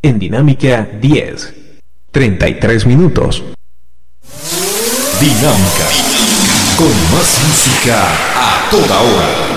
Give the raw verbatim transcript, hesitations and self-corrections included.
En Dinámica diez, treinta y tres minutos. Dinámica, con más música a toda hora.